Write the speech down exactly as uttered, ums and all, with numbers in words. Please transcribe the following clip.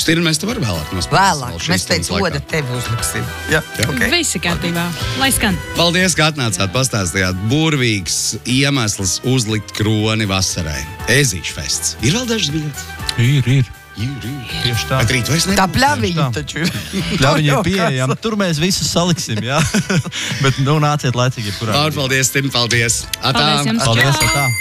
Stirni, mēs te varam vēlāk nospēlēt. Vēlāk, mēs teicu, oda tevi uzliksim. Jā, okay. Visi kārtībā. Lai skan. Paldies, ka atnācāt, pastāstījāt. Burvīgs iemesls uzlikt kroni vasarai. Ezīšu fests. Ir vēl dažas biļetes? Ir, ir. Ir, ir. Tieši tā. Bet rīt vairs ne. Tā pļaviņa taču ir. Pļaviņa ir pieejama. Tur mēs visus saliksim, jā. Bet, nu, nāciet laicīgi, jebkurā. Laur, paldies, Stirni, paldies. Atā. Paldies jums. Paldies, atā.